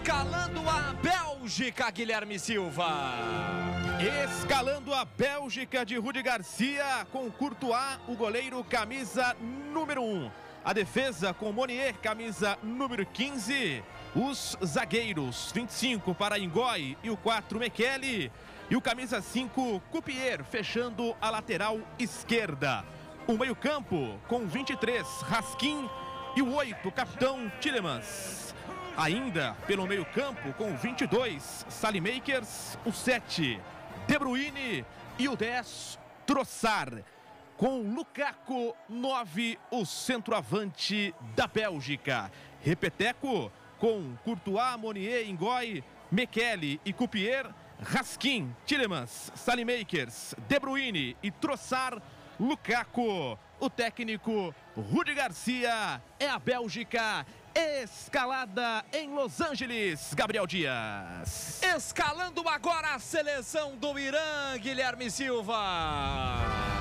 Escalando a Bélgica, Guilherme Silva. Escalando a Bélgica de Rudi Garcia, com Courtois, o goleiro, camisa número 1. A defesa com Monier, camisa número 15. Os zagueiros, 25 para Ngoi e o 4 Mekele. E o camisa 5, Coupier, fechando a lateral esquerda. O meio-campo com 23, Raskin e o 8, capitão Tielemans. Ainda pelo meio-campo com 22, Saelemaekers, o 7, De Bruyne e o 10, Trossard. Com Lukaku, 9, o centroavante da Bélgica. Repeteco com Courtois, Monier, Ngoi, Mekele e Coupier, Raskin, Tielemans, Saelemaekers, De Bruyne e Trossard, Lukaku. O técnico Rudi Garcia. É a Bélgica escalada em Los Angeles, Gabriel Dias. Escalando agora a seleção do Irã, Guilherme Silva.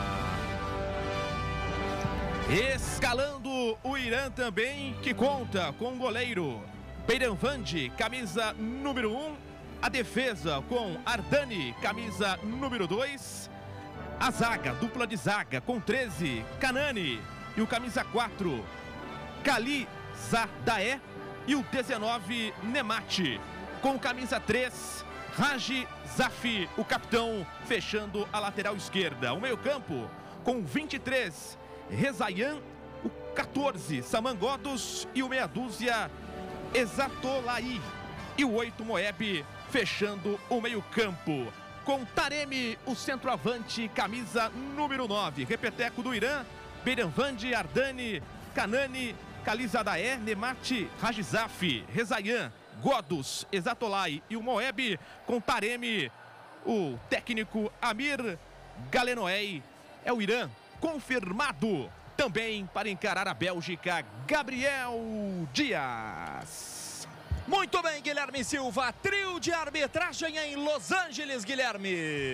Escalando o Irã também, que conta com o goleiro Beiranvand, camisa número 1. A defesa com Ardani, camisa número 2. A zaga, dupla de zaga, com 13, Kanani. E o camisa 4, Khalid Zadaé. E o 19, Nemati. Com camisa 3, Raji Zafi, o capitão, fechando a lateral esquerda. O meio-campo com 23, Rezayan. O 14, Samangodos. E o meia dúzia, Ezatolai. E o 8, Moeb, fechando o meio-campo. Com Taremi, o centroavante, camisa número 9. Repeteco do Irã, Beiranvand, Ardani, Kanani, Khalid Zadaé, Nemati, Rajizaf, Rezayan, Godos, Ezatolai e o Moeb. Com Taremi, o técnico Amir Galenoei. É o Irã confirmado também para encarar a Bélgica, Gabriel Dias. Muito bem, Guilherme Silva. Trio de arbitragem em Los Angeles, Guilherme.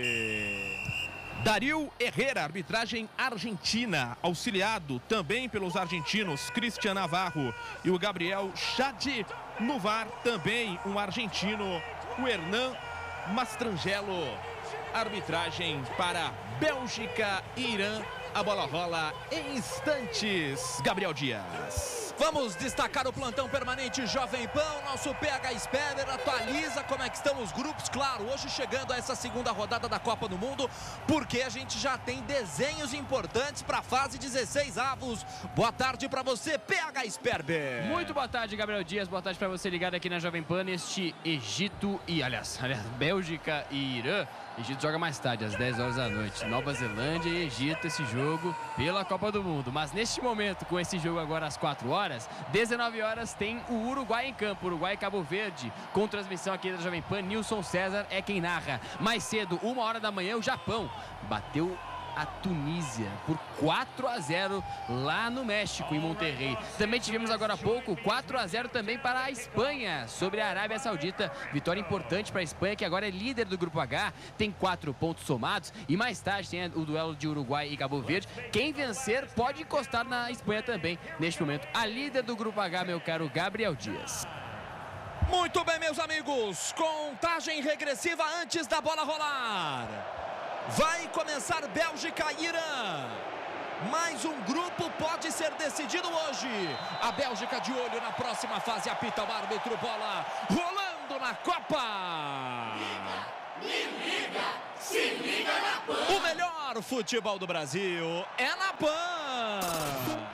Dario Herrera, arbitragem argentina, auxiliado também pelos argentinos Cristian Navarro e o Gabriel Chadi. No VAR também um argentino, o Hernan Mastrangelo. Arbitragem para Bélgica e Irã. A bola rola em instantes, Gabriel Dias. Vamos destacar o plantão permanente Jovem Pan. Nosso PH Sperber atualiza como é que estão os grupos. Claro, hoje chegando a essa segunda rodada da Copa do Mundo, porque a gente já tem desenhos importantes para a fase 16 avos. Boa tarde para você, PH Sperber. Muito boa tarde, Gabriel Dias. Boa tarde para você ligado aqui na Jovem Pan neste Egito e, aliás, Bélgica e Irã. Egito joga mais tarde, às 10 horas da noite. Nova Zelândia e Egito, esse jogo pela Copa do Mundo. Mas neste momento, com esse jogo agora às 4 horas, 19 horas, tem o Uruguai em campo. Uruguai e Cabo Verde, com transmissão aqui da Jovem Pan. Nilson César é quem narra. Mais cedo, 1 hora da manhã, o Japão bateu a Tunísia por 4-0 lá no México, em Monterrey. Também tivemos agora há pouco 4-0 também para a Espanha sobre a Arábia Saudita. Vitória importante para a Espanha, que agora é líder do Grupo H, tem 4 pontos somados. E mais tarde tem o duelo de Uruguai e Cabo Verde. Quem vencer pode encostar na Espanha também. Neste momento, a líder do Grupo H, meu caro Gabriel Dias. Muito bem, meus amigos. Contagem regressiva antes da bola rolar. Vai começar Bélgica e Irã. Mais um grupo pode ser decidido hoje. A Bélgica de olho na próxima fase. Apita o árbitro, bola rolando na Copa. Se liga na PAN. O melhor futebol do Brasil é na PAN.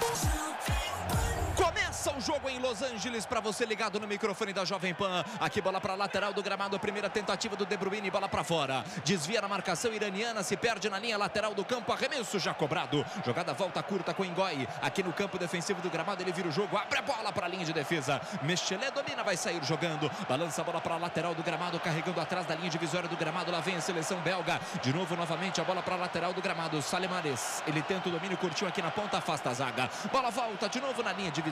Começa o jogo em Los Angeles para você ligado no microfone da Jovem Pan. Aqui bola para lateral do gramado, a primeira tentativa do De Bruyne, bola para fora. Desvia na marcação iraniana, se perde na linha lateral do campo, arremesso já cobrado. Jogada volta curta com Ngoi. Aqui no campo defensivo do gramado, ele vira o jogo, abre a bola para a linha de defesa. Mechele domina, vai sair jogando. Balança a bola para a lateral do gramado, carregando atrás da linha divisória do gramado. Lá vem a seleção belga. De novo, novamente, a bola para a lateral do gramado. Saelemaekers, ele tenta o domínio, curtiu aqui na ponta, afasta a zaga. Bola volta de novo na linha dividida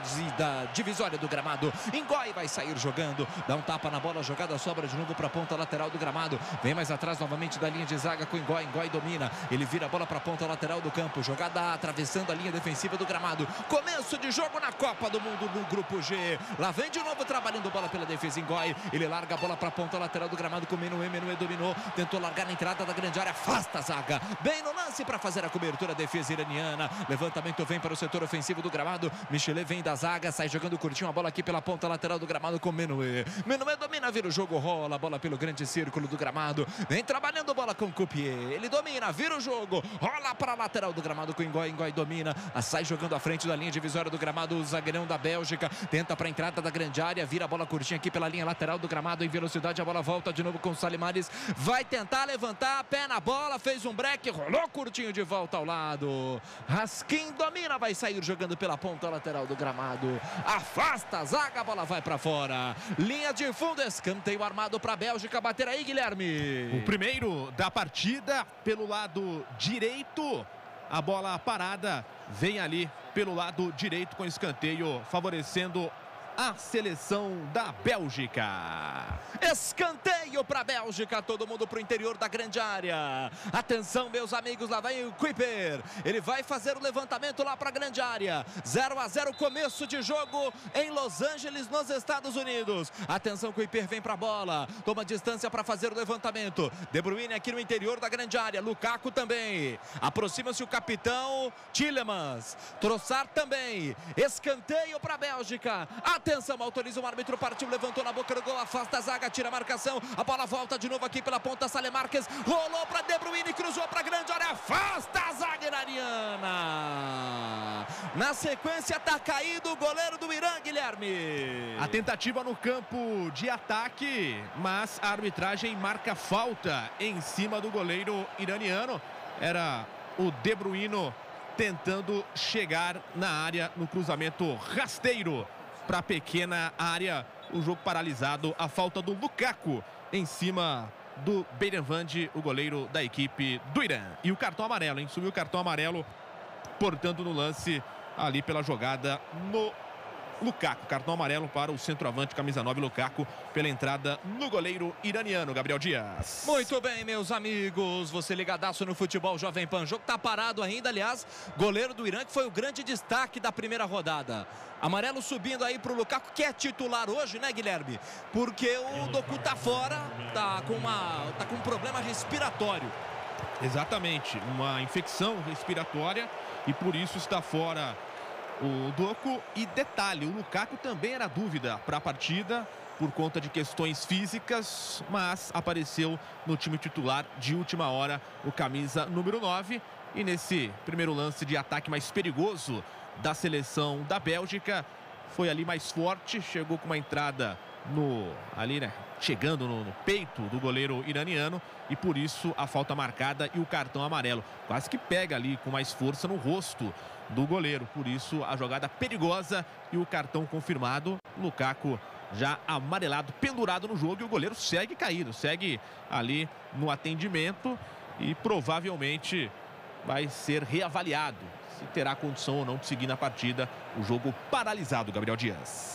linha divisória do gramado. Ngoi vai sair jogando, dá um tapa na bola, a jogada sobra de novo para a ponta lateral do gramado. Vem mais atrás novamente da linha de zaga com Ngoi. Ngoi domina, ele vira a bola para a ponta lateral do campo. Jogada atravessando a linha defensiva do gramado. Começo de jogo na Copa do Mundo no Grupo G. Lá vem de novo trabalhando bola pela defesa Ngoi. Ele larga a bola para a ponta lateral do gramado com Menuê. Menuê dominou, tentou largar na entrada da grande área, afasta a zaga. Bem no lance para fazer a cobertura, a defesa iraniana. Levantamento vem para o setor ofensivo do gramado. Michelet vem da zaga, sai jogando curtinho a bola aqui pela ponta lateral do gramado com Menuê. Menuê domina, vira o jogo, rola a bola pelo grande círculo do gramado. Vem trabalhando bola com Coupier. Ele domina, vira o jogo, rola para a lateral do gramado com Ngoi. Ngoi domina, sai jogando à frente da linha divisória do gramado. O zagueirão da Bélgica tenta para a entrada da grande área, vira a bola curtinha aqui pela linha lateral do gramado. Em velocidade a bola volta de novo com o Salimares. Vai tentar levantar, pé na bola, fez um break, rolou curtinho de volta ao lado. Raskin domina, vai sair jogando pela ponta lateral do gramado. Afasta a zaga, a bola vai para fora. Linha de fundo, escanteio armado para a Bélgica bater aí, Guilherme. O primeiro da partida pelo lado direito. A bola parada vem ali pelo lado direito com escanteio, favorecendo a seleção da Bélgica. Escanteio para a Bélgica, todo mundo para o interior da grande área. Atenção, meus amigos, lá vem o Kuiper. Ele vai fazer o levantamento lá para a grande área. 0-0, começo de jogo em Los Angeles, nos Estados Unidos. Atenção, Kuiper vem para a bola, toma distância para fazer o levantamento. De Bruyne aqui no interior da grande área. Lukaku também. Aproxima-se o capitão Tielemans. Trossard também. Escanteio para a Bélgica. Atenção, autoriza o árbitro, partiu, levantou na boca do gol, afasta a zaga, tira a marcação, a bola volta de novo aqui pela ponta, Salemarques, rolou para De Bruyne, cruzou para a grande área, afasta a zaga iraniana. Na sequência tá caído o goleiro do Irã, Guilherme. A tentativa no campo de ataque, mas a arbitragem marca falta em cima do goleiro iraniano. Era o De Bruyne tentando chegar na área no cruzamento rasteiro para a pequena área. O jogo paralisado, a falta do Lukaku em cima do Beiranvand, o goleiro da equipe do Irã. E o cartão amarelo, hein? Subiu o cartão amarelo, portanto, no lance ali pela jogada no Lukaku. Cartão amarelo para o centroavante, camisa 9, Lukaku, pela entrada no goleiro iraniano, Gabriel Dias. Muito bem, meus amigos, você ligadaço no futebol Jovem Pan. O jogo tá parado ainda, aliás, goleiro do Irã que foi o grande destaque da primeira rodada. Amarelo subindo aí pro Lukaku, que é titular hoje, né, Guilherme? Porque o Doku tá fora, tá com um problema respiratório. Exatamente, uma infecção respiratória e por isso está fora o Doku. E detalhe, o Lukaku também era dúvida para a partida por conta de questões físicas, mas apareceu no time titular de última hora, o camisa número 9. E nesse primeiro lance de ataque mais perigoso da seleção da Bélgica, foi ali mais forte, chegou com uma entrada chegando no peito do goleiro iraniano, e por isso a falta marcada e o cartão amarelo. Quase que pega ali com mais força no rosto do goleiro, por isso a jogada perigosa e o cartão confirmado. Lukaku já amarelado, pendurado no jogo, e o goleiro segue caído, segue ali no atendimento e provavelmente vai ser reavaliado se terá condição ou não de seguir na partida. O jogo paralisado, Gabriel Dias.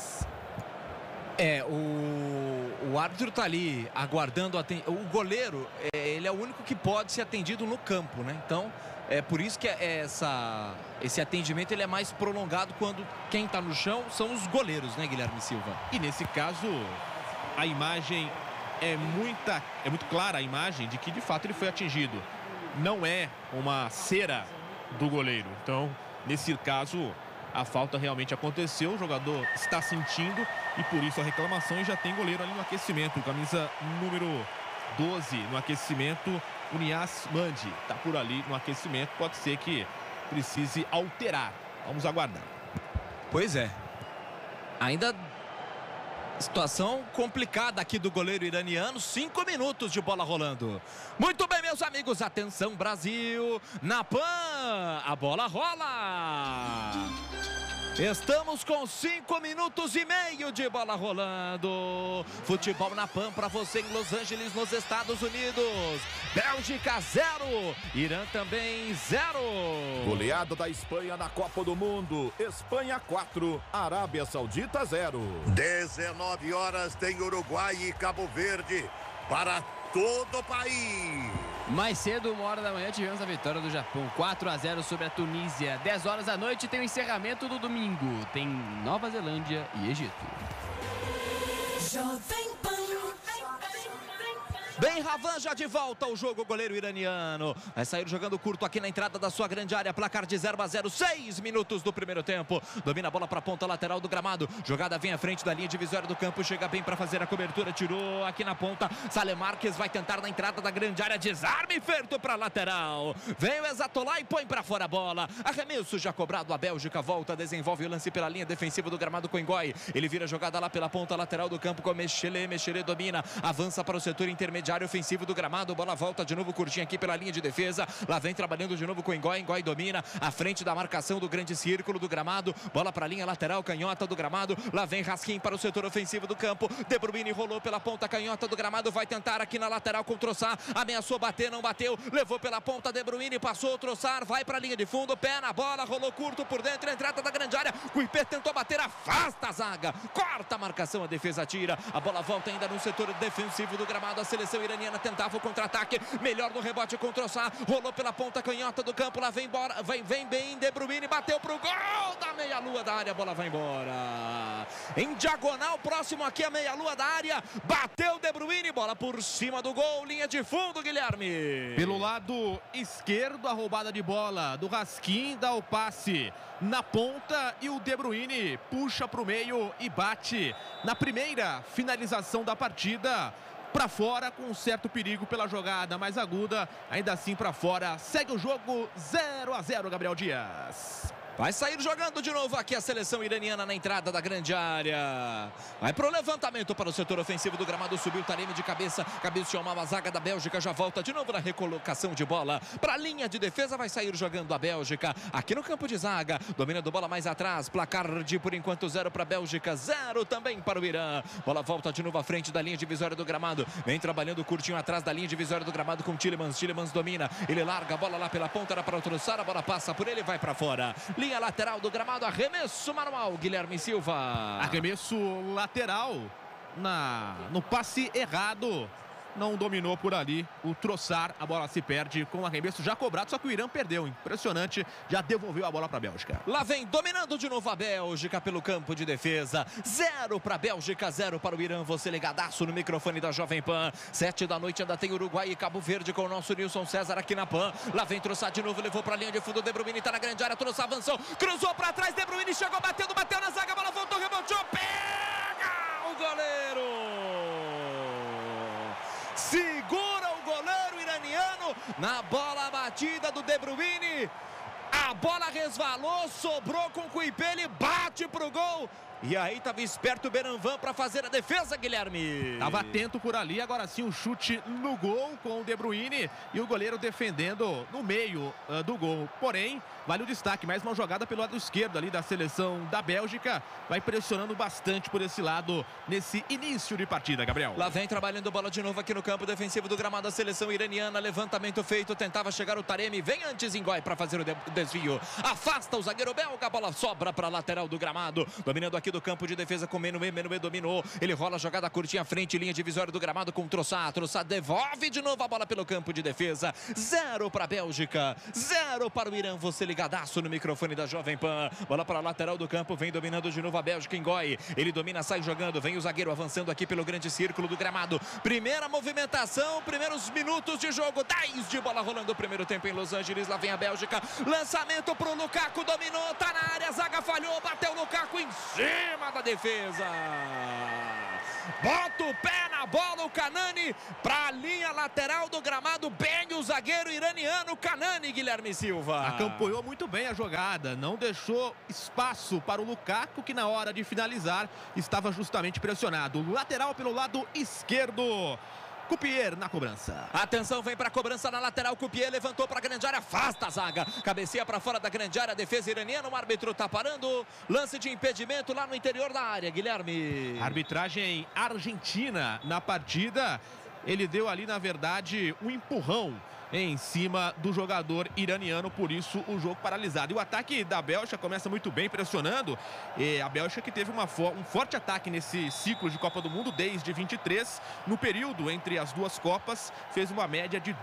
O árbitro tá ali aguardando o goleiro, ele é o único que pode ser atendido no campo, né? Então, é por isso que esse atendimento ele é mais prolongado quando quem tá no chão são os goleiros, né, Guilherme Silva? E nesse caso, a imagem é muito clara, a imagem de que de fato ele foi atingido. Não é uma cera do goleiro. Então, nesse caso, a falta realmente aconteceu, o jogador está sentindo e por isso a reclamação, e já tem goleiro ali no aquecimento, camisa número 12 no aquecimento, o Nias Mandi está por ali no aquecimento, pode ser que precise alterar, vamos aguardar. Pois é, ainda situação complicada aqui do goleiro iraniano. 5 minutos de bola rolando. Muito bem, meus amigos, atenção Brasil, na PAN, a bola rola. Estamos com 5 minutos e meio de bola rolando. Futebol na PAN para você em Los Angeles, nos Estados Unidos. Bélgica 0, Irã também 0. Goleada da Espanha na Copa do Mundo. Espanha 4, Arábia Saudita 0. 19 horas tem Uruguai e Cabo Verde para todo o país. Mais cedo, 1h da manhã, tivemos a vitória do Japão, 4-0 sobre a Tunísia. 10 horas da noite tem o encerramento do domingo. Tem Nova Zelândia e Egito. Jovem Pan. Bem, Ravan já de volta ao jogo, o goleiro iraniano vai sair jogando curto aqui na entrada da sua grande área, placar de 0-0, 6 minutos do primeiro tempo, domina a bola para a ponta lateral do gramado, jogada vem à frente da linha divisória do campo, chega bem para fazer a cobertura, tirou aqui na ponta, Salem Marques vai tentar na entrada da grande área, desarme feito para a lateral, vem o Exatolá e põe para fora a bola, arremesso já cobrado, a Bélgica volta, desenvolve o lance pela linha defensiva do gramado com Ngoi, ele vira a jogada lá pela ponta lateral do campo com Mechele domina, avança para o setor intermediário ofensivo do gramado, bola volta de novo curtinha aqui pela linha de defesa, lá vem trabalhando de novo com Ngoi domina, à frente da marcação do grande círculo do gramado, bola para a linha lateral, canhota do gramado, lá vem Raskin para o setor ofensivo do campo, De Bruyne rolou pela ponta canhota do gramado, vai tentar aqui na lateral com Trossard, ameaçou bater, não bateu, levou pela ponta De Bruyne, passou o Trossard, vai para a linha de fundo, pé na bola, rolou curto por dentro, entrada da grande área, Kuipé tentou bater, afasta a zaga, corta a marcação, a defesa tira, a bola volta ainda no setor defensivo do gramado, a seleção iraniana tentava o contra-ataque, melhor no rebote com o Trossard, rolou pela ponta canhota do campo, lá vem embora, vem bem, De Bruyne bateu pro gol da meia-lua da área, a bola vai embora, em diagonal, próximo aqui a meia-lua da área, bateu De Bruyne, bola por cima do gol, linha de fundo, Guilherme. Pelo lado esquerdo, a roubada de bola do Raskin, dá o passe na ponta e o De Bruyne puxa para o meio e bate na primeira finalização da partida. Para fora, com um certo perigo pela jogada mais aguda, ainda assim para fora, segue o jogo 0-0, Gabriel Dias. Vai sair jogando de novo aqui a seleção iraniana na entrada da grande área. Vai pro levantamento para o setor ofensivo do gramado. Subiu o Taremi de cabeça. Cabeceou mal a zaga da Bélgica. Já volta de novo na recolocação de bola. Para a linha de defesa vai sair jogando a Bélgica. Aqui no campo de zaga. Dominando bola mais atrás. Placar de por enquanto 0 para a Bélgica. 0 também para o Irã. Bola volta de novo à frente da linha divisória do gramado. Vem trabalhando curtinho atrás da linha divisória do gramado com Tielemans. Tielemans domina. Ele larga a bola lá pela ponta. Era para o Trossard. A bola passa por ele e vai para fora. Linha lateral do gramado, arremesso manual, Guilherme Silva. Arremesso lateral no passe errado. Não dominou por ali o Trossard, a bola se perde com o arremesso já cobrado, só que o Irã perdeu, impressionante, já devolveu a bola para a Bélgica. Lá vem dominando de novo a Bélgica pelo campo de defesa, 0 para a Bélgica, 0 para o Irã, você ligadaço no microfone da Jovem Pan, 7 da noite ainda tem Uruguai e Cabo Verde com o nosso Nilson César aqui na Pan, lá vem Trossard de novo, levou para a linha de fundo, De Bruyne está na grande área, Trossard avançou, cruzou para trás, De Bruyne chegou, bateu na zaga, a bola voltou, reboteou, pega o goleiro! Segura o goleiro iraniano na bola batida do De Bruyne. A bola resvalou, sobrou com o Kuipé, ele bate pro gol. E aí estava esperto o Beranvan para fazer a defesa, Guilherme. Estava atento por ali, agora sim o chute no gol com o De Bruyne e o goleiro defendendo no meio do gol. Porém, vale o destaque, mais uma jogada pelo lado esquerdo ali da seleção da Bélgica. Vai pressionando bastante por esse lado nesse início de partida, Gabriel. Lá vem trabalhando bola de novo aqui no campo defensivo do gramado, a seleção iraniana, levantamento feito, tentava chegar o Taremi, vem antes Ngoi para fazer o desvio. Afasta o zagueiro belga, a bola sobra para a lateral do gramado, dominando aqui do campo de defesa com Menué dominou, ele rola a jogada curtinha à frente, linha divisória do gramado com Trossard devolve de novo a bola pelo campo de defesa, 0 para a Bélgica, 0 para o Irã, você ligadaço no microfone da Jovem Pan, bola para a lateral do campo, vem dominando de novo a Bélgica, Ngoi, ele domina, sai jogando, vem o zagueiro avançando aqui pelo grande círculo do gramado, primeira movimentação, primeiros minutos de jogo, 10 de bola rolando o primeiro tempo em Los Angeles, lá vem a Bélgica, lançamento pro Lukaku, dominou, tá na área, zaga falhou, bateu o Lukaku em cima da defesa, bota o pé na bola o Kanani para a linha lateral do gramado, bem o zagueiro iraniano Kanani, Guilherme Silva. Acompanhou muito bem a jogada, não deixou espaço para o Lukaku, que na hora de finalizar estava justamente pressionado. Lateral pelo lado esquerdo. Cupier na cobrança. Atenção, vem para a cobrança na lateral. Cupier levantou para a grande área, afasta a zaga. Cabeceia para fora da grande área, defesa iraniana. O árbitro está parando. Lance de impedimento lá no interior da área, Guilherme. Arbitragem argentina na partida. Ele deu ali, na verdade, um empurrão em cima do jogador iraniano, por isso o jogo paralisado. E o ataque da Bélgica começa muito bem, pressionando. E a Bélgica que teve um forte ataque nesse ciclo de Copa do Mundo desde 23. No período entre as duas Copas, fez uma média de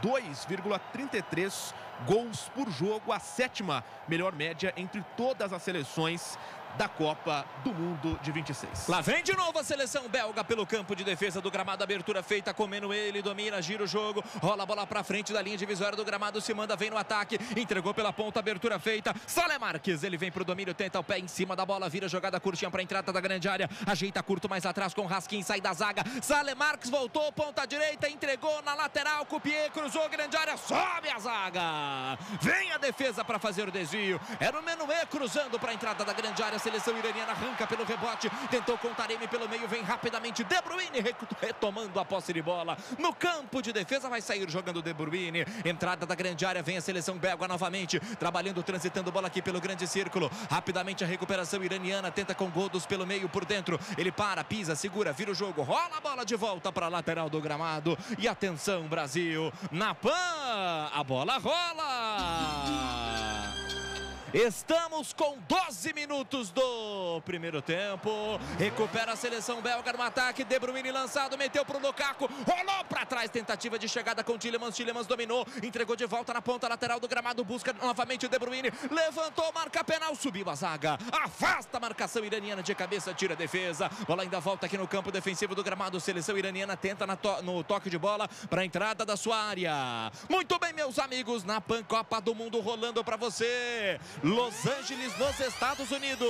2,33 gols por jogo, a 7ª melhor média entre todas as seleções da Copa do Mundo de 26. Lá vem de novo a seleção belga pelo campo de defesa do gramado. Abertura feita, comendo ele, domina, gira o jogo, rola a bola pra frente da linha divisória do gramado, se manda, vem no ataque, entregou pela ponta, abertura feita, Saleh Marques, ele vem pro domínio, tenta o pé em cima da bola, vira jogada curtinha pra entrada da grande área, ajeita curto mais atrás com Raskin, sai da zaga, Saleh Marques voltou, ponta direita, entregou na lateral, Cupier cruzou, grande área, sobe a zaga, vem a defesa pra fazer o desvio, era o Menuet cruzando pra entrada da grande área. Seleção iraniana arranca pelo rebote, tentou com Taremi pelo meio, vem rapidamente De Bruyne retomando a posse de bola no campo de defesa, vai sair jogando De Bruyne, entrada da grande área, vem a seleção belga novamente, trabalhando, transitando bola aqui pelo grande círculo, rapidamente a recuperação iraniana, tenta com Godus pelo meio, por dentro, ele para, pisa, segura, vira o jogo, rola a bola de volta para a lateral do gramado, e atenção Brasil, na PAN, a bola rola! Estamos com 12 minutos do primeiro tempo. Recupera a seleção belga no ataque. De Bruyne lançado, meteu pro Lukaku. Rolou para trás, tentativa de chegada com Tielemans. Tielemans dominou, entregou de volta na ponta lateral do gramado. Busca novamente o De Bruyne. Levantou, marca penal, subiu a zaga. Afasta a marcação iraniana de cabeça, tira a defesa. Bola ainda volta aqui no campo defensivo do gramado. Seleção iraniana tenta no toque de bola para a entrada da sua área. Muito bem, meus amigos, na PAN Copa do Mundo rolando para você. Los Angeles, nos Estados Unidos.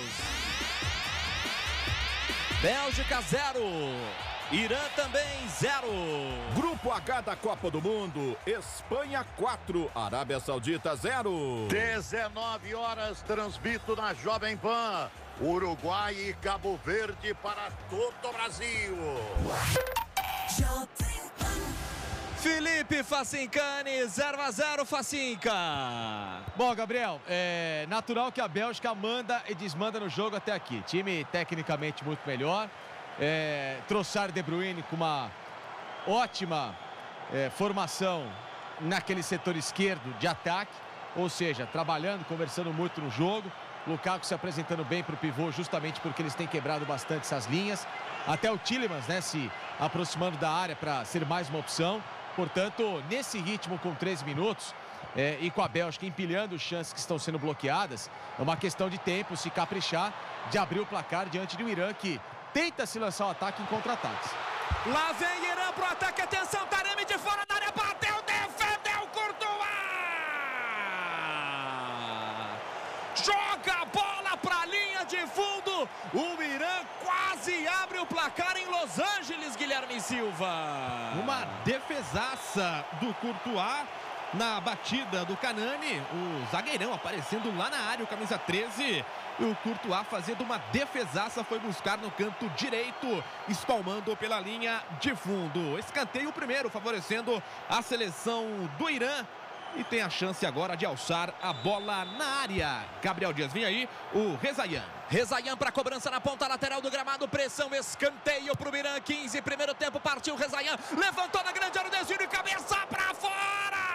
Bélgica 0. Irã também 0. Grupo H da Copa do Mundo. Espanha 4. Arábia Saudita 0. 19 horas, transmito na Jovem Pan. Uruguai e Cabo Verde para todo o Brasil. Felipe Facincani, 0-0, Facinca. Bom, Gabriel, é natural que a Bélgica manda e desmanda no jogo até aqui. Time tecnicamente muito melhor. Trouxeram De Bruyne com uma ótima formação naquele setor esquerdo de ataque. Ou seja, trabalhando, conversando muito no jogo. Lukaku se apresentando bem para o pivô justamente porque eles têm quebrado bastante essas linhas. Até o Tielemans, né, se aproximando da área para ser mais uma opção. Portanto, nesse ritmo com 13 minutos e com a Bélgica empilhando chances que estão sendo bloqueadas, é uma questão de tempo, se caprichar, de abrir o placar diante do Irã, que tenta se lançar o ataque em contra-ataques. Lá vem Irã pro ataque, atenção, Taremi de fora da área, bateu, defendeu, Courtois! Joga a bola pra linha de fundo, o Irã quase abre o placar em Los Angeles, Guilherme Silva. Uma defesaça do Courtois na batida do Kanani, o zagueirão aparecendo lá na área, o camisa 13, e o Courtois fazendo uma defesaça, foi buscar no canto direito, espalmando pela linha de fundo. Escanteio primeiro, favorecendo a seleção do Irã. E tem a chance agora de alçar a bola na área. Gabriel Dias, vem aí o Rezaian. Rezaian para cobrança na ponta lateral do gramado. Pressão, escanteio para o Irã. 15, primeiro tempo, partiu Rezaian. Levantou na grande área o desvio e cabeça para fora.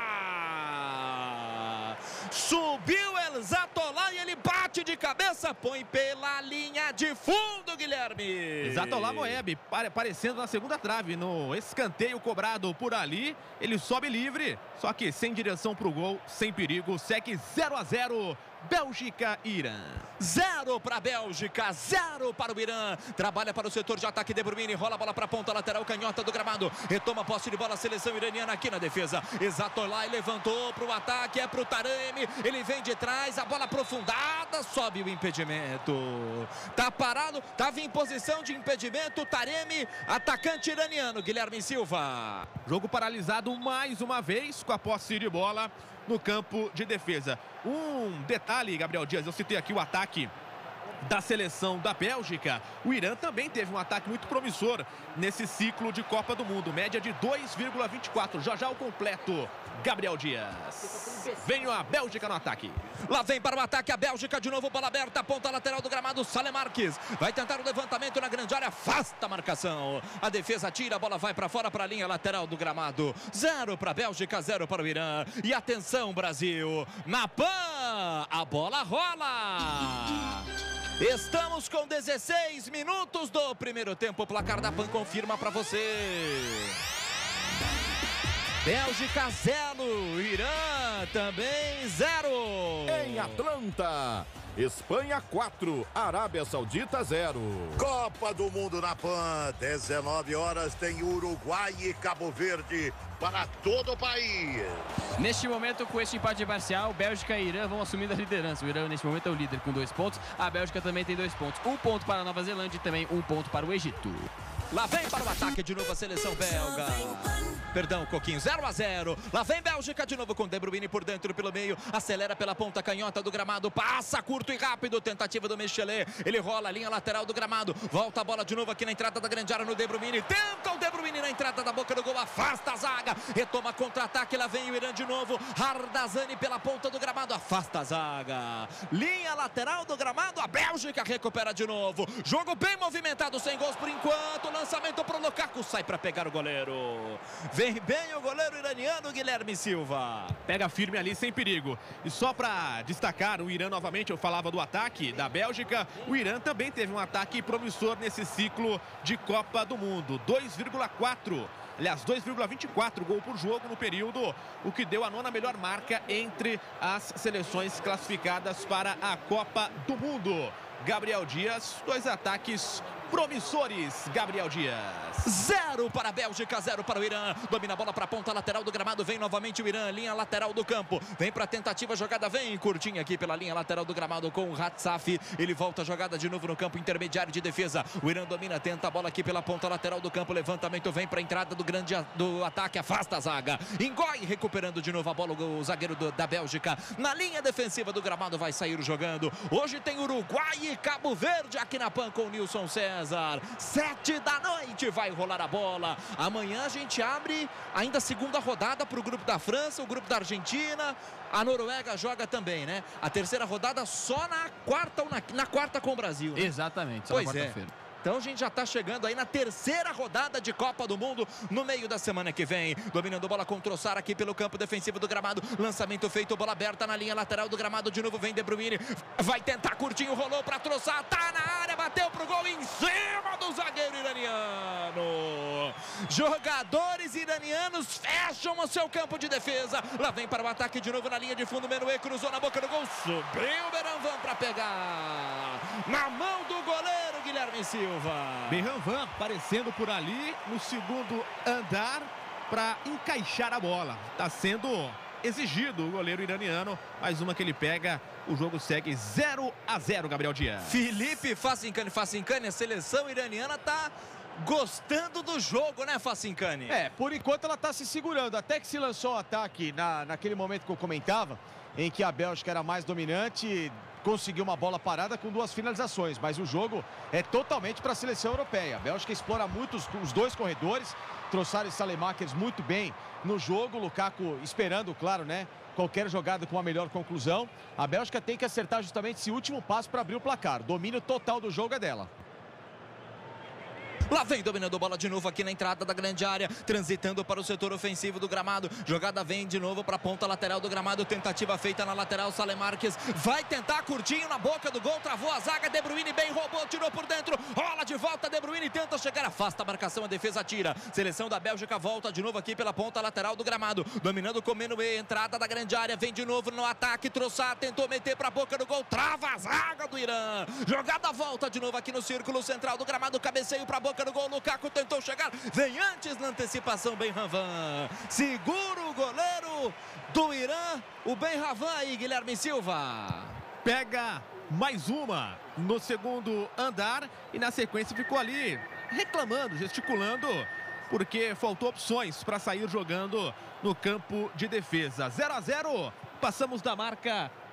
Subiu El Zatolá e ele bate de cabeça. Põe pela linha de fundo, Guilherme. Zatolá Moeb aparecendo na segunda trave no escanteio cobrado por ali. Ele sobe livre, só que sem direção para o gol, sem perigo. Segue 0-0. Bélgica e Irã. 0 para a Bélgica, 0 para o Irã. Trabalha para o setor de ataque. De Bruyne rola a bola para a ponta lateral, canhota do gramado. Retoma a posse de bola a seleção iraniana aqui na defesa. Zatolá levantou para o ataque, é para o Taremi. Ele vem de trás, a bola aprofundada, sobe o impedimento. Tá parado, estava em posição de impedimento. Taremi, atacante iraniano, Guilherme Silva. Jogo paralisado mais uma vez com a posse de bola no campo de defesa. Um detalhe, Gabriel Dias, eu citei aqui o ataque da seleção da Bélgica. O Irã também teve um ataque muito promissor nesse ciclo de Copa do Mundo. Média de 2,24. Já o completo, Gabriel Dias. Vem a Bélgica no ataque. Lá vem para o ataque a Bélgica, de novo bola aberta, ponta lateral do gramado, Salemarques. Vai tentar o levantamento na grande área, afasta a marcação. A defesa tira, a bola vai para fora, para a linha lateral do gramado. 0 para a Bélgica, 0 para o Irã. E atenção, Brasil, na PAN, a bola rola. Estamos com 16 minutos do primeiro tempo. O placar da PAN confirma para você. Bélgica 0, Irã também 0. Em Atlanta, Espanha 4, Arábia Saudita 0. Copa do Mundo na PAN, 19 horas tem Uruguai e Cabo Verde para todo o país. Neste momento, com este empate parcial, Bélgica e Irã vão assumindo a liderança. O Irã, neste momento, é o líder com 2 pontos. A Bélgica também tem 2 pontos. 1 ponto para a Nova Zelândia e também 1 ponto para o Egito. Lá vem para o ataque de novo a seleção belga. Perdão, Coquinho, 0-0. Lá vem Bélgica de novo com De Bruyne por dentro, pelo meio. Acelera pela ponta canhota do gramado. Passa curto e rápido. Tentativa do Michelet. Ele rola a linha lateral do gramado. Volta a bola de novo aqui na entrada da grande área no De Bruyne. Tenta o De Bruyne na entrada da boca do gol. Afasta a zaga. Retoma contra-ataque. Lá vem o Irã de novo. Hardazani pela ponta do gramado. Afasta a zaga. Linha lateral do gramado. A Bélgica recupera de novo. Jogo bem movimentado. Sem gols por enquanto. Lançamento para o Lukaku. Sai para pegar o goleiro. Vem bem o goleiro iraniano, Guilherme Silva. Pega firme ali, sem perigo. E só para destacar o Irã novamente, eu falava do ataque da Bélgica. O Irã também teve um ataque promissor nesse ciclo de Copa do Mundo. 2,4. Aliás, 2,24 gol por jogo no período, o que deu a 9ª melhor marca entre as seleções classificadas para a Copa do Mundo. Gabriel Dias, 2 ataques promissores, Gabriel Dias. 0 para a Bélgica, 0 para o Irã. Domina a bola para a ponta lateral do gramado. Vem novamente o Irã, linha lateral do campo. Vem para a tentativa, jogada vem curtinha aqui pela linha lateral do gramado com o Hatsaf. Ele volta a jogada de novo no campo intermediário de defesa. O Irã domina, tenta a bola aqui pela ponta lateral do campo. Levantamento vem para a entrada do ataque, afasta a zaga. Engói, recuperando de novo a bola o zagueiro da Bélgica. Na linha defensiva do gramado vai sair jogando. Hoje tem Uruguai e Cabo Verde aqui na PAN com o Nilson César. 7 da noite vai rolar a bola. Amanhã a gente abre ainda a 2ª rodada para o grupo da França, o grupo da Argentina. A Noruega joga também, né? A 3ª rodada só na quarta ou na quarta com o Brasil, né? Exatamente, só pois na quarta-feira. Então a gente já está chegando aí na 3ª rodada de Copa do Mundo no meio da semana que vem. Dominando bola com o Trossard aqui pelo campo defensivo do gramado. Lançamento feito, bola aberta na linha lateral do gramado. De novo vem De Bruyne. Vai tentar curtinho, rolou para Trossard. Tá na área, bateu pro gol em cima do zagueiro iraniano. Jogadores iranianos fecham o seu campo de defesa. Lá vem para o ataque de novo na linha de fundo. Menuê cruzou na boca do gol. Subiu o Beranvan para pegar. Na mão do goleiro Guilherme Silva. Benranvan aparecendo por ali no 2º andar para encaixar a bola. Está sendo exigido o goleiro iraniano. Mais uma que ele pega. O jogo segue 0-0, Gabriel Dias. Felipe Facincani, a seleção iraniana está gostando do jogo, né, Facincani? Por enquanto ela está se segurando. Até que se lançou o ataque naquele momento que eu comentava, em que a Bélgica era mais dominante, conseguiu uma bola parada com 2 finalizações, mas o jogo é totalmente para a seleção europeia. A Bélgica explora muito os 2 corredores, Trossard e Salemakers muito bem no jogo, Lukaku esperando, claro, né, qualquer jogada com a melhor conclusão. A Bélgica tem que acertar justamente esse último passo para abrir o placar. Domínio total do jogo é dela. Lá vem dominando bola de novo aqui na entrada da grande área, transitando para o setor ofensivo do gramado. Jogada vem de novo para a ponta lateral do gramado. Tentativa feita na lateral, Salemarques vai tentar curtinho na boca do gol, travou a zaga. De Bruyne bem roubou, tirou por dentro, rola de volta. De Bruyne tenta chegar, afasta a marcação, a defesa tira. Seleção da Bélgica volta de novo aqui pela ponta lateral do gramado, dominando com Menuê, entrada da grande área, vem de novo no ataque. Trossard tentou meter para a boca do gol, trava a zaga do Irã. Jogada volta de novo aqui no círculo central do gramado, cabeceio para a boca do gol. Lukaku tentou chegar, vem antes na antecipação Benranvan. Segura o goleiro do Irã, o Benranvan aí, Guilherme Silva. Pega mais uma no 2º andar e na sequência ficou ali reclamando, gesticulando, porque faltou opções para sair jogando no campo de defesa. 0-0, passamos da marca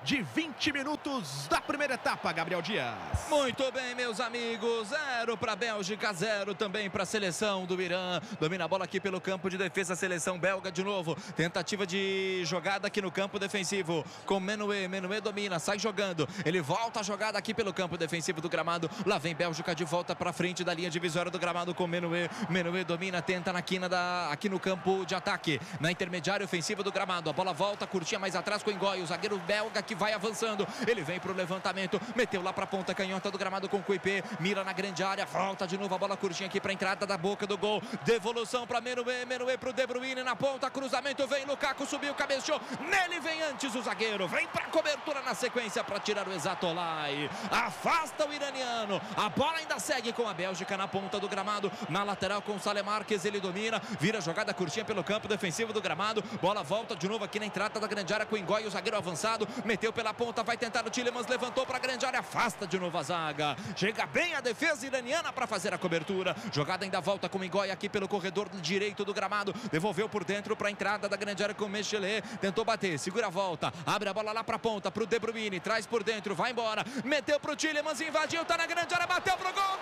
de 20 minutos da primeira etapa, Gabriel Dias. Muito bem, meus amigos. 0 para a Bélgica, 0 também para a seleção do Irã. Domina a bola aqui pelo campo de defesa, a seleção belga de novo. Tentativa de jogada aqui no campo defensivo com Menuet. Menuet domina, sai jogando. Ele volta a jogada aqui pelo campo defensivo do gramado. Lá vem Bélgica de volta para frente da linha divisória do gramado com Menuet. Menuet domina, tenta na quina aqui no campo de ataque. Na intermediária ofensiva do gramado. A bola volta, curtinha mais atrás com o Ngoy. O zagueiro belga que vai avançando. Ele vem pro levantamento. Meteu lá pra ponta canhota do gramado com o Kuipé. Mira na grande área. Volta de novo a bola curtinha aqui pra entrada da boca do gol. Devolução pra Menuet. Menuet pro De Bruyne na ponta. Cruzamento vem. Lukaku subiu, cabeceou. Nele vem antes o zagueiro. Vem pra cobertura na sequência pra tirar o Exatolai. Afasta o iraniano. A bola ainda segue com a Bélgica na ponta do gramado. Na lateral com o Saleh Marques. Ele domina. Vira jogada curtinha pelo campo defensivo do gramado. Bola volta de novo aqui na entrada da grande área com o Ngoy, o zagueiro avançado. Meteu pela ponta, vai tentar o Tielemans, levantou para a grande área, afasta de novo a zaga. Chega bem a defesa iraniana para fazer a cobertura. Jogada ainda volta com o Ngoy aqui pelo corredor direito do gramado. Devolveu por dentro para a entrada da grande área com o Mechelet. Tentou bater, segura a volta. Abre a bola lá para a ponta, para o De Bruyne. Traz por dentro, vai embora. Meteu para o Tielemans, invadiu, tá na grande área, bateu pro gol.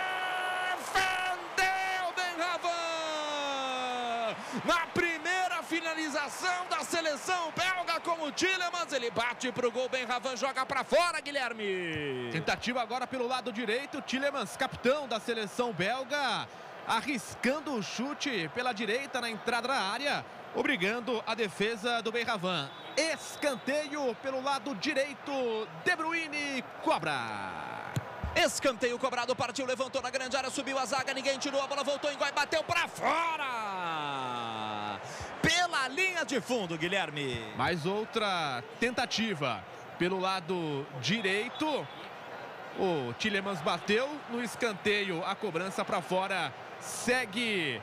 Defendeu Benrahma. Na primeira finalização da seleção belga com o Tielemans, ele bate pro gol, Benrahma joga pra fora, Guilherme. Tentativa agora pelo lado direito, Tielemans, capitão da seleção belga, arriscando o chute pela direita na entrada da área, obrigando a defesa do Benrahma. Escanteio pelo lado direito, De Bruyne cobra. Escanteio cobrado, partiu, levantou na grande área, subiu a zaga, ninguém tirou, a bola voltou, Ngoy bateu pra fora. Pela linha de fundo, Guilherme. Mais outra tentativa pelo lado direito. O Tielemans bateu no escanteio, a cobrança pra fora. Segue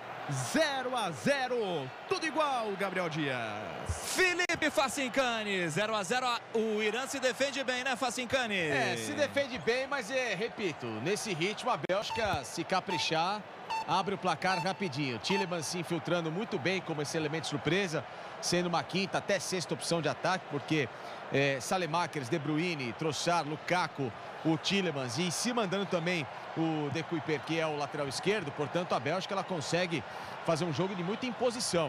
0-0, tudo igual, Gabriel Dias. Felipe Facincani, 0-0, o Irã se defende bem, né, Facincani? Se defende bem, mas repito, nesse ritmo a Bélgica, se caprichar, abre o placar rapidinho. Tielemans se infiltrando muito bem como esse elemento surpresa, sendo uma quinta até sexta opção de ataque, porque Saleh Marques, De Bruyne, Trossard, Lukaku, o Tielemans e em cima andando também o De Kuipé, que é o lateral esquerdo. Portanto, a Bélgica ela consegue fazer um jogo de muita imposição.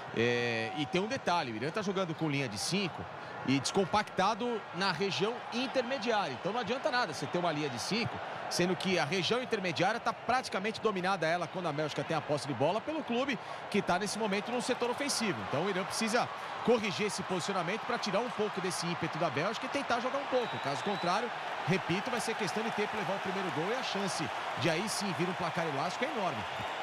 E tem um detalhe, o Irã está jogando com linha de 5 e descompactado na região intermediária. Então não adianta nada você ter uma linha de 5, sendo que a região intermediária está praticamente dominada ela quando a Bélgica tem a posse de bola pelo clube que está nesse momento no setor ofensivo. Então o Irã precisa corrigir esse posicionamento para tirar um pouco desse ímpeto da Bélgica e tentar jogar um pouco. Caso contrário, repito, vai ser questão de tempo levar o primeiro gol e a chance de aí sim vir um placar elástico é enorme.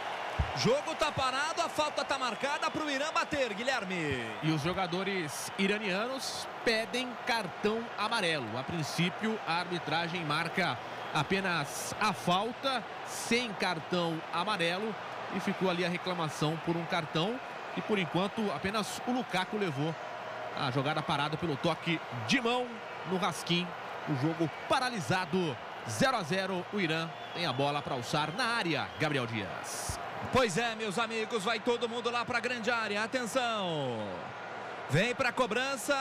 Jogo tá parado, a falta tá marcada para o Irã bater, Guilherme. E os jogadores iranianos pedem cartão amarelo. A princípio, a arbitragem marca apenas a falta, sem cartão amarelo. E ficou ali a reclamação por um cartão. E por enquanto, apenas o Lukaku levou a jogada parada pelo toque de mão no Raskin. O jogo paralisado, 0-0. O Irã tem a bola para alçar na área, Gabriel Dias. Pois é, meus amigos, vai todo mundo lá para a grande área. Atenção. Vem para a cobrança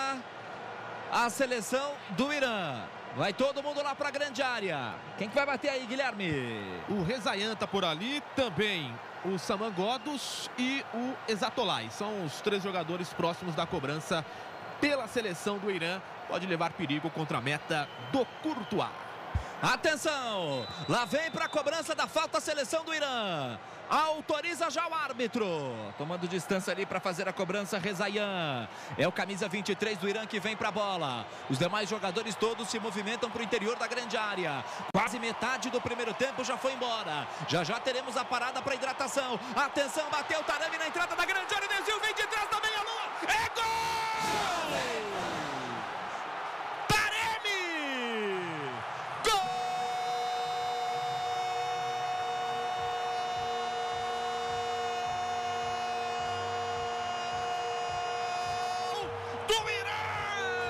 a seleção do Irã. Vai todo mundo lá para a grande área. Quem que vai bater aí, Guilherme? O Rezayan tá por ali, também o Saman Ghoddos e o Exatolai. São os três jogadores próximos da cobrança pela seleção do Irã. Pode levar perigo contra a meta do Courtois. Atenção, lá vem para a cobrança da falta a seleção do Irã. Autoriza já o árbitro. Tomando distância ali para fazer a cobrança, Rezayan. É o camisa 23 do Irã que vem para a bola. Os demais jogadores todos se movimentam para o interior da grande área. Quase metade do primeiro tempo já foi embora. Já já teremos a parada para hidratação. Atenção, bateu o Taremi na entrada da grande área. Desvio, vem de trás da meia-lua. É gol!